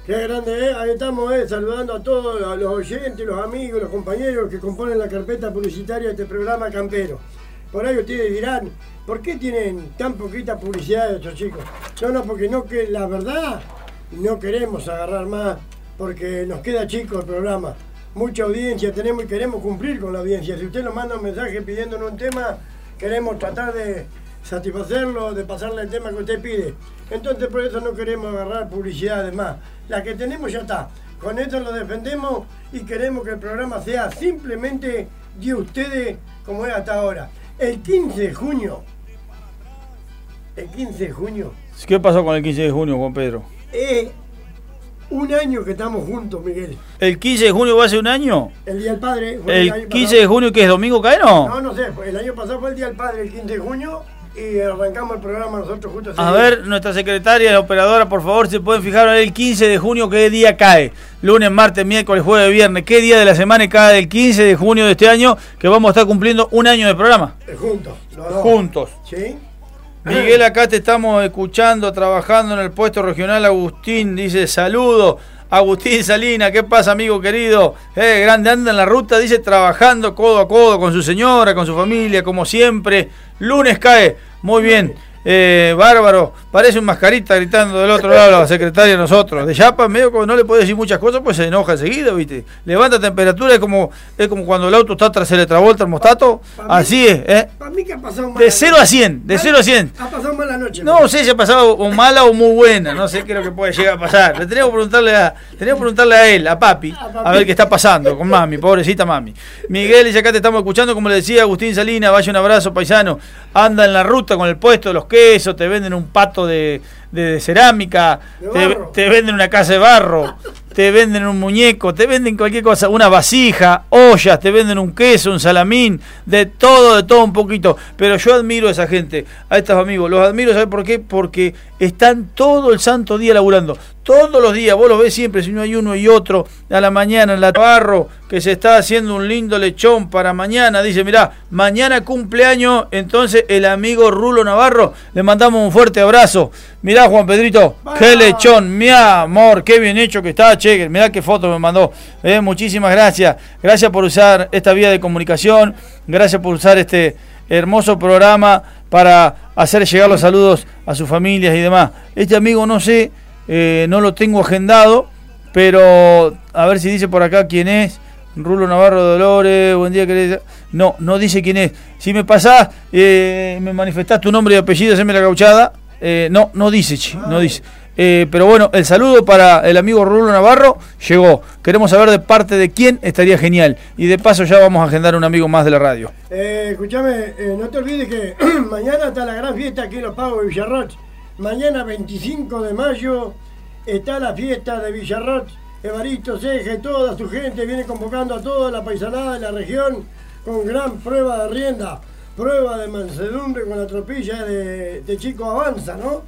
Qué grande, ¿eh? Ahí estamos, saludando a todos a los oyentes, los amigos, los compañeros que componen la carpeta publicitaria de este programa campero. Por ahí ustedes dirán, ¿por qué tienen tan poquita publicidad de estos chicos? No, porque no, que la verdad no queremos agarrar más, porque nos queda chico el programa. Mucha audiencia tenemos y queremos cumplir con la audiencia. Si usted nos manda un mensaje pidiéndonos un tema, queremos tratar de satisfacerlo, de pasarle el tema que usted pide. Entonces por eso no queremos agarrar publicidad de más. La que tenemos ya está. Con esto lo defendemos y queremos que el programa sea simplemente de ustedes como es hasta ahora. El 15 de junio. ¿Qué pasó con el 15 de junio, Juan Pedro? Un año que estamos juntos, Miguel. ¿El 15 de junio va a ser un año? El Día del Padre. ¿El 15 de junio que es domingo cae, no? No sé. El año pasado fue el Día del Padre, el 15 de junio. Y arrancamos el programa nosotros justo ese día. Ver, nuestra secretaria, la operadora, por favor, si pueden fijar el 15 de junio, ¿qué día cae? Lunes, martes, miércoles, jueves, viernes. ¿Qué día de la semana cae el 15 de junio de este año? Que vamos a estar cumpliendo un año de programa. Juntos. Juntos. ¿Sí? Miguel, acá te estamos escuchando, trabajando en el puesto regional. Agustín dice, saludo. Agustín Salina, ¿qué pasa, amigo querido? Grande, anda en la ruta, dice, trabajando codo a codo con su señora, con su familia, como siempre. Lunes cae, muy bien. Bárbaro, parece un mascarita gritando del otro lado la secretaria de nosotros. De Yapa, medio como no le puede decir muchas cosas, pues se enoja enseguida, ¿viste? Levanta temperatura, es como cuando el auto está tras el termostato termostato. Así es, Para mí que ha pasado mal. De 0 a 100, de 0 a 100. Ha pasado mala noche. No sé si ha pasado o mala o muy buena, no sé qué es lo que puede llegar a pasar. Le tenemos que preguntarle a él, a papi, a ver qué está pasando con mami, pobrecita mami. Miguel, y acá te estamos escuchando, como le decía Agustín Salina, vaya un abrazo, paisano. Anda en la ruta con el puesto de los quesos, te venden un pato de cerámica, te venden una casa de barro, te venden un muñeco, te venden cualquier cosa, una vasija, ollas, te venden un queso, un salamín, de todo un poquito. Pero yo admiro a esa gente, a estos amigos, los admiro, ¿sabes por qué? Porque están todo el santo día laburando, todos los días, vos los ves siempre, si no hay uno y otro, a la mañana en la barro, que se está haciendo un lindo lechón para mañana, dice, mirá, mañana cumpleaños, entonces el amigo Rulo Navarro, le mandamos un fuerte abrazo. Mirá, Juan Pedrito, qué lechón, mi amor, qué bien hecho que está, che, mirá qué foto me mandó. Muchísimas gracias. Gracias por usar esta vía de comunicación, gracias por usar este hermoso programa para hacer llegar los saludos a sus familias y demás. Este amigo no sé, no lo tengo agendado, pero a ver si dice por acá quién es. Rulo Navarro Dolores, buen día, querés. No dice quién es. Si me pasás, me manifestás tu nombre y apellido, haceme la gauchada. No dice, no dice. Pero bueno, el saludo para el amigo Rulo Navarro llegó. Queremos saber de parte de quién, estaría genial. Y de paso ya vamos a agendar un amigo más de la radio. Escuchame, no te olvides que mañana está la gran fiesta aquí en Los Pagos de Villarroch. Mañana 25 de mayo está la fiesta de Villarroch. Evaristo Ceja y toda su gente viene convocando a toda la paisanada de la región con gran prueba de rienda, prueba de mansedumbre con la tropilla de Chico Avanza, ¿no?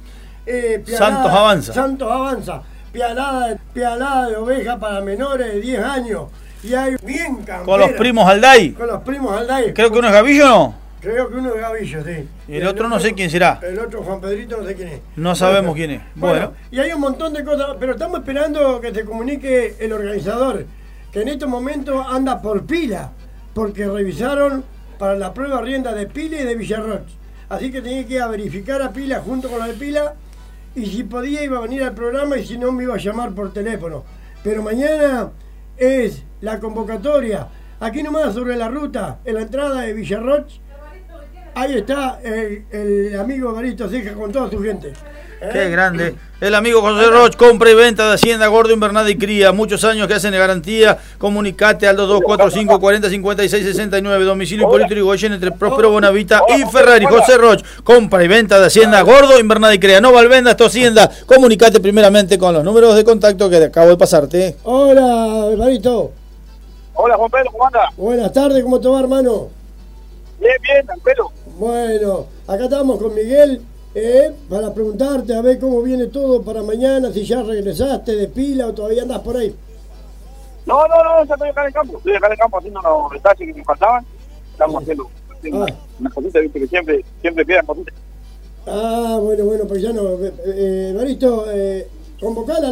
Santos Avanza, pialada de oveja para menores de 10 años. Y hay bien campera. Con los primos Alday. Creo que uno es Gavillo, ¿no? Creo que uno es Gavillo, sí. Y el otro no sé quién será. El otro Juan Pedrito no sé quién es. No sabemos quién es. Bueno. Y hay un montón de cosas, pero estamos esperando que se comunique el organizador, que en estos momentos anda por pila, porque revisaron para la prueba rienda de Pila y de Villarroch. Así que tenía que ir a verificar a Pila junto con la de Pila, y si podía iba a venir al programa y si no me iba a llamar por teléfono. Pero mañana es la convocatoria, aquí nomás sobre la ruta, en la entrada de Villarroch. Ahí está el amigo Evaristo Ceja con toda su gente. Qué grande. El amigo José Roch, compra y venta de Hacienda Gordo, Invernada y Cría. Muchos años que hacen de garantía. Comunicate al 2245 40 56 69. Domicilio Hipólito Yrigoyen entre Próspero Bonavita y Ferrari. José Roch, compra y venta de Hacienda Gordo, Invernada y Cría. No Valvenda, esto Hacienda. Comunicate primeramente con los números de contacto que acabo de pasarte. Hola, Evaristo. Hola, Juan Pedro, ¿cómo andas? Buenas tardes, ¿cómo te va, hermano? Bien, tranquilo. Bueno, acá estamos con Miguel, para preguntarte a ver cómo viene todo para mañana, si ya regresaste de Pila o todavía andás por ahí. No, ya estoy acá en el campo. Estoy acá en el campo haciendo los detalles que me faltaban. Estamos haciendo unas cositas, viste, que siempre quedan cositas. Bueno, pues ya no. Evaristo, convocala